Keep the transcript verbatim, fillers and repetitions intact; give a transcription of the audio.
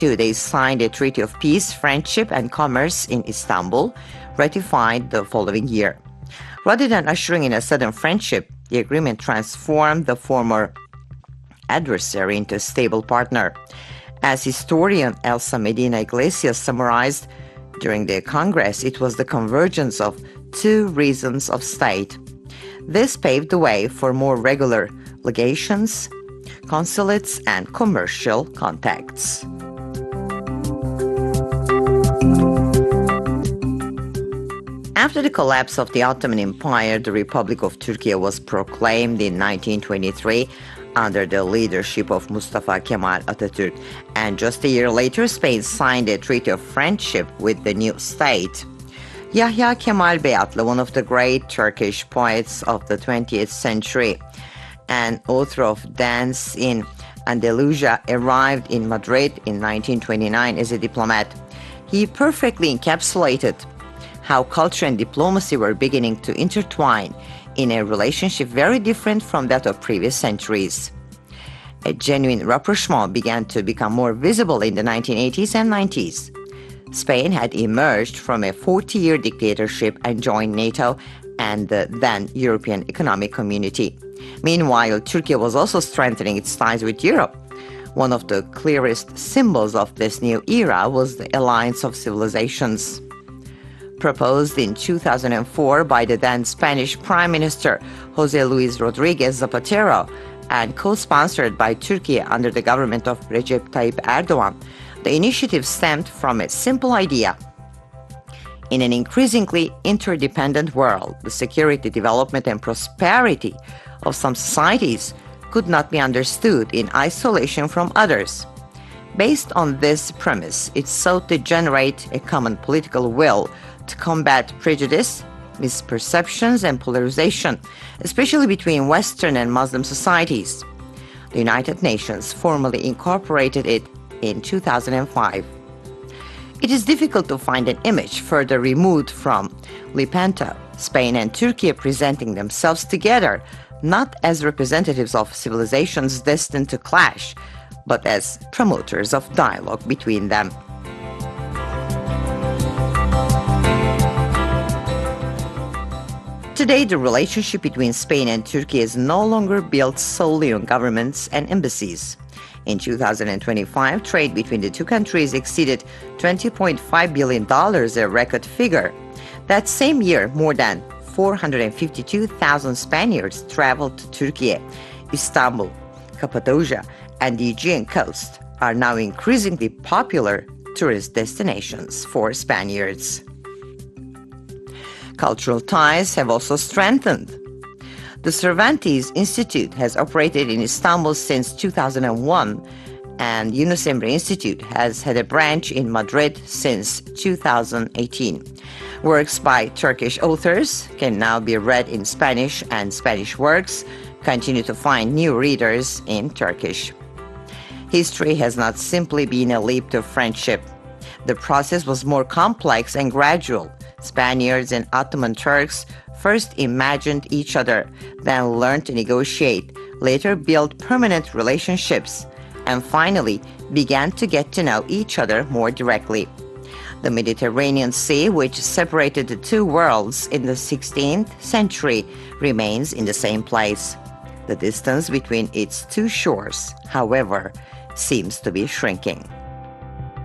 They signed a treaty of peace, friendship, and commerce in Istanbul, ratified the following year. Rather than ushering in a sudden friendship, the agreement transformed the former adversary into a stable partner. As historian Elsa Medina Iglesias summarized during the Congress, it was the convergence of two reasons of state. This paved the way for more regular legations, consulates, and commercial contacts. After the collapse of the Ottoman Empire, the Republic of Turkey was proclaimed in nineteen twenty-three under the leadership of Mustafa Kemal Atatürk, and just a year later, Spain signed a treaty of friendship with the new state. Yahya Kemal Beyatlı, one of the great Turkish poets of the twentieth century and author of Dance in Andalusia, arrived in Madrid in nineteen twenty-nine as a diplomat. He perfectly encapsulated how culture and diplomacy were beginning to intertwine in a relationship very different from that of previous centuries. A genuine rapprochement began to become more visible in the nineteen eighties and nineties. Spain had emerged from a forty-year dictatorship and joined NATO and the then European Economic Community. Meanwhile, Turkey was also strengthening its ties with Europe. One of the clearest symbols of this new era was the Alliance of Civilizations. Proposed in two thousand four by the then Spanish Prime Minister José Luis Rodríguez Zapatero and co-sponsored by Turkey under the government of Recep Tayyip Erdogan, the initiative stemmed from a simple idea. In an increasingly interdependent world, the security, development, and prosperity of some societies could not be understood in isolation from others. Based on this premise, it sought to generate a common political will to combat prejudice, misperceptions, and polarization, especially between Western and Muslim societies. The United Nations formally incorporated it in two thousand five. It is difficult to find an image further removed from Lepanto, Spain and Turkey presenting themselves together, not as representatives of civilizations destined to clash, but as promoters of dialogue between them. Today, the relationship between Spain and Turkey is no longer built solely on governments and embassies. In two thousand twenty-five, trade between the two countries exceeded twenty point five billion dollars, a record figure. That same year, more than four hundred fifty-two thousand Spaniards traveled to Turkey. Istanbul, Cappadocia, and the Aegean coast are now increasingly popular tourist destinations for Spaniards. Cultural ties have also strengthened. The Cervantes Institute has operated in Istanbul since two thousand one, and Yunus Emre Institute has had a branch in Madrid since two thousand eighteen. Works by Turkish authors can now be read in Spanish, and Spanish works continue to find new readers in Turkish. History has not simply been a leap to friendship. The process was more complex and gradual. Spaniards and Ottoman Turks first imagined each other, then learned to negotiate, later built permanent relationships, and finally began to get to know each other more directly. The Mediterranean Sea, which separated the two worlds in the sixteenth century, remains in the same place. The distance between its two shores, however, seems to be shrinking.